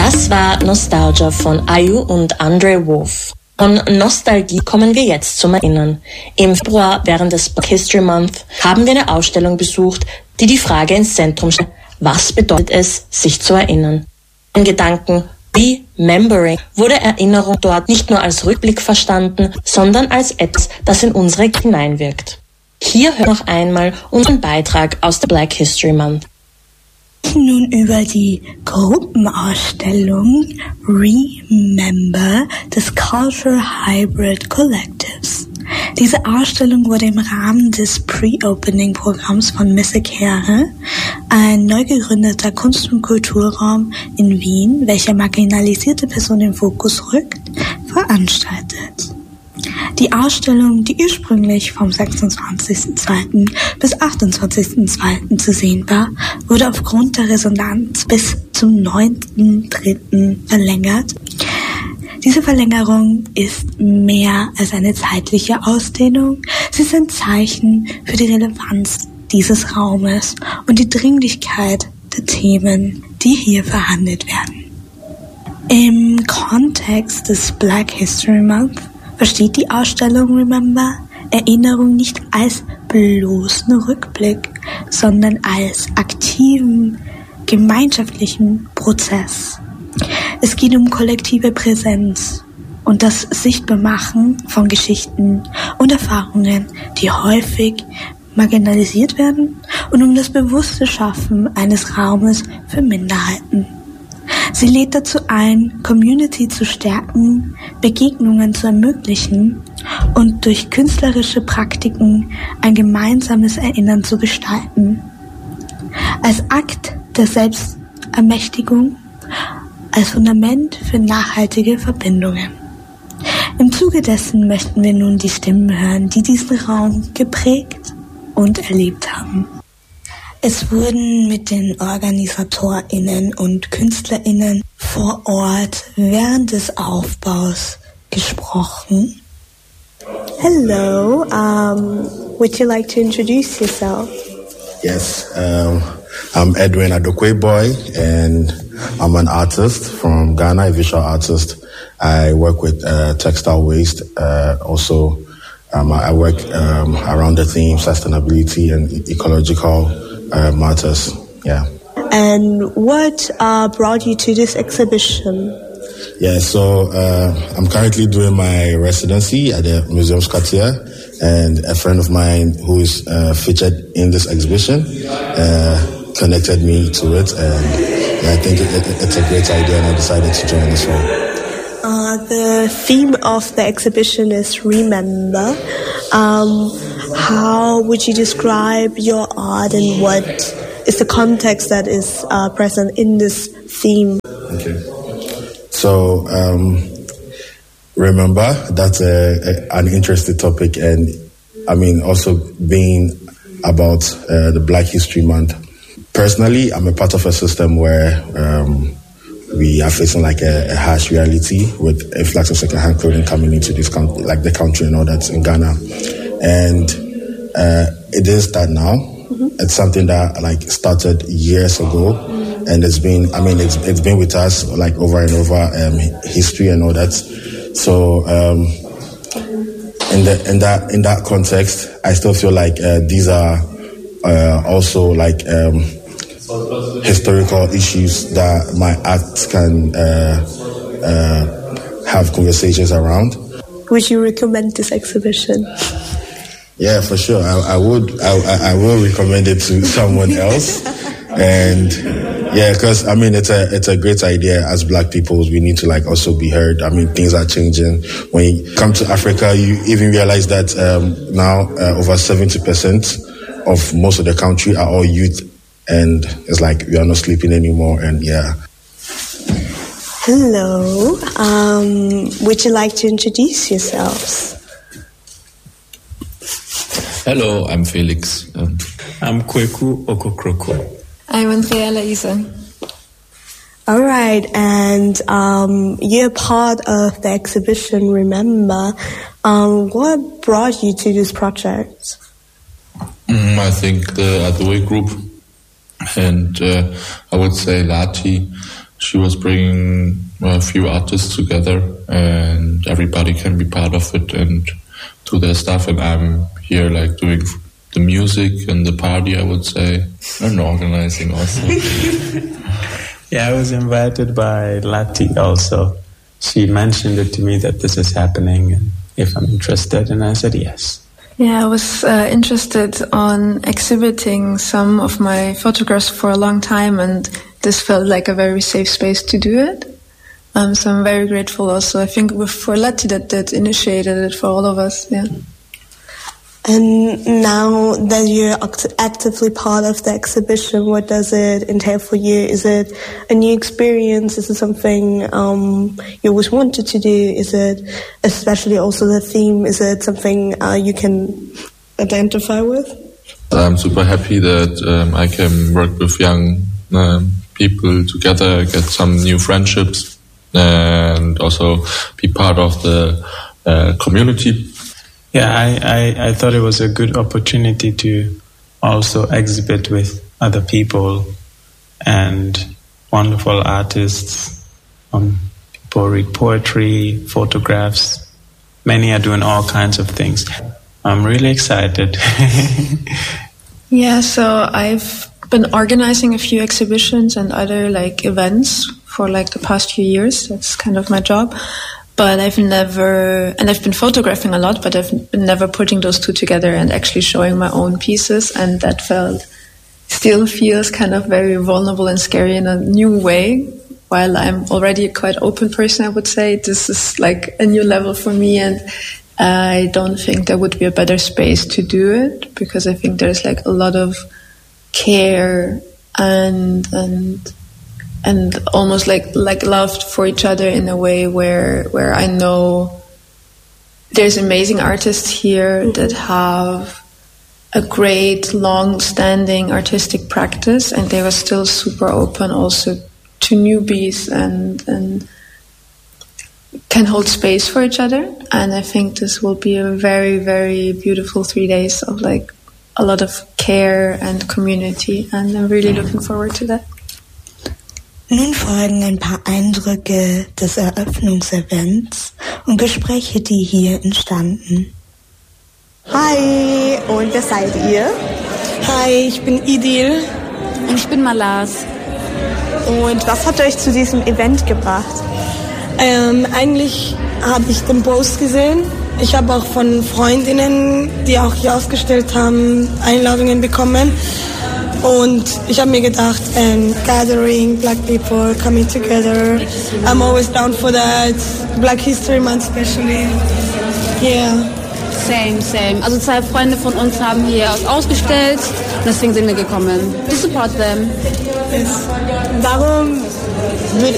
Das war Nostalgia von Ayu und Andre Wolf. Von Nostalgie kommen wir jetzt zum Erinnern. Im Februar während des Black History Month haben wir eine Ausstellung besucht, die die Frage ins Zentrum stellt: Was bedeutet es, sich zu erinnern? In Gedanken Remembering wurde Erinnerung dort nicht nur als Rückblick verstanden, sondern als etwas, das in unsere hineinwirkt. Hier hört noch einmal unseren Beitrag aus der Black History Month. Nun über die Gruppenausstellung Remember des Cultural Hybrid Collectives. Diese Ausstellung wurde im Rahmen des Pre-Opening-Programms von Messe Kehre, ein neu gegründeter Kunst- und Kulturraum in Wien, welcher marginalisierte Personen im Fokus rückt, veranstaltet. Die Ausstellung, die ursprünglich vom 26.02. bis 28.02. zu sehen war, wurde aufgrund der Resonanz bis zum 9.03. verlängert. Diese Verlängerung ist mehr als eine zeitliche Ausdehnung. Sie ist ein Zeichen für die Relevanz dieses Raumes und die Dringlichkeit der Themen, die hier verhandelt werden. Im Kontext des Black History Month versteht die Ausstellung Remember Erinnerung nicht als bloßen Rückblick, sondern als aktiven, gemeinschaftlichen Prozess. Es geht um kollektive Präsenz und das Sichtbarmachen von Geschichten und Erfahrungen, die häufig marginalisiert werden, und um das bewusste Schaffen eines Raumes für Minderheiten. Sie lädt dazu ein, Community zu stärken, Begegnungen zu ermöglichen und durch künstlerische Praktiken ein gemeinsames Erinnern zu gestalten. Als Akt der Selbstermächtigung, als Fundament für nachhaltige Verbindungen. Im Zuge dessen möchten wir nun die Stimmen hören, die diesen Raum geprägt und erlebt haben. Es wurden mit den OrganisatorInnen und KünstlerInnen vor Ort während des Aufbaus gesprochen. Hello, would you like to introduce yourself? Yes, I'm Edwin Adokwe-Boy, and I'm an artist from Ghana, a visual artist. I work with textile waste. Also, I work around the theme sustainability and ecological matters. Yeah. And what brought you to this exhibition? Yeah, so I'm currently doing my residency at the Museum Scotia, and a friend of mine who is featured in this exhibition connected me to it, and I think it's a great idea, and I decided to join as well. The theme of the exhibition is Remember. How would you describe your art, and what is the context that is present in this theme? Okay. So, remember, that's an interesting topic, and I mean, also being about the Black History Month. Personally, I'm a part of a system where we are facing like a harsh reality with a influx of second-hand clothing coming into this country, like the country and all that in Ghana. And it didn't start now. Mm-hmm. It's something that like started years ago, and it's been been with us like over and over, history and all that. So in that context, I still feel like these are also like historical issues that my art can have conversations around. Would you recommend this exhibition? Yeah, for sure. I would. I will recommend it to someone else. And yeah, because I mean, it's a great idea. As Black people, we need to like also be heard. I mean, things are changing. When you come to Africa, you even realize that now over 70% of most of the country are all youth, and it's like we are not sleeping anymore. And yeah. Hello. Would you like to introduce yourselves? Hello, I'm Felix. I'm Kweku Okokroko. I'm Andrea Laisa. All right, and you're part of the exhibition Remember. What brought you to this project? I think the Otherway group, and I would say Lati, she was bringing a few artists together, and everybody can be part of it and do their stuff. And I'm here like doing the music and the party, I would say, and organizing also. Yeah, I was invited by Lati also. She mentioned it to me that this is happening and if I'm interested, and I said yes. Yeah, I was interested on exhibiting some of my photographs for a long time, and this felt like a very safe space to do it. So I'm very grateful also. I think for Lati that initiated it for all of us, yeah. And now that you're actively part of the exhibition, what does it entail for you? Is it a new experience? Is it something you always wanted to do? Is it, especially also the theme, is it something you can identify with? I'm super happy that I can work with young people together, get some new friendships, and also be part of the community. Yeah, I thought it was a good opportunity to also exhibit with other people and wonderful artists. People read poetry, photographs. Many are doing all kinds of things. I'm really excited. Yeah, so I've been organizing a few exhibitions and other like events for like the past few years. That's kind of my job. But I've been photographing a lot, but I've been never putting those two together and actually showing my own pieces. And that still feels kind of very vulnerable and scary in a new way. While I'm already a quite open person, I would say, this is like a new level for me. And I don't think there would be a better space to do it, because I think there's like a lot of care and almost like love for each other in a way where I know there's amazing artists here that have a great long-standing artistic practice, and they were still super open also to newbies and can hold space for each other. And I think this will be a very, very beautiful 3 days of like a lot of care and community, and I'm really looking forward to that. Nun folgen ein paar Eindrücke des Eröffnungsevents und Gespräche, die hier entstanden. Hi, und wer seid ihr? Hi, ich bin Idil. Und ich bin Malas. Und was hat euch zu diesem Event gebracht? Eigentlich habe ich den Post gesehen. Ich habe auch von Freundinnen, die auch hier ausgestellt haben, Einladungen bekommen. Und ich habe mir gedacht, gathering, black people, coming together. I'm always down for that. Black History Month especially. Yeah. Same. Also 2 Freunde von uns haben hier ausgestellt. Deswegen sind wir gekommen. To support them. Yes. Warum